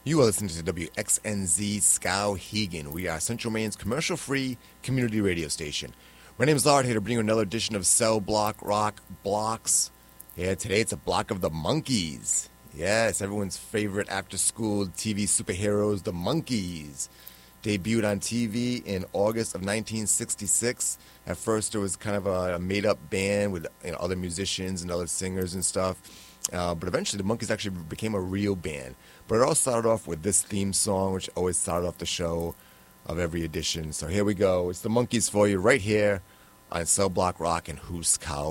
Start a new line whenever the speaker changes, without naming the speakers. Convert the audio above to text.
You are listening to WXNZ Skowhegan. We are Central Maine's commercial-free community radio station. My name is Lard, here to bring you another edition of Cell Block Rock Blocks. Yeah, today it's a block of the Monkees. Yes, everyone's favorite after-school TV superheroes, the Monkees. Debuted on TV in August of 1966. At first, it was kind of a made-up band with other musicians and other singers and stuff. But eventually, the Monkees actually became a real band. But it all started off with this theme song, which always started off the show of every edition. So here we go. It's the Monkees for you right here on Cell Block Rock and Who's Cow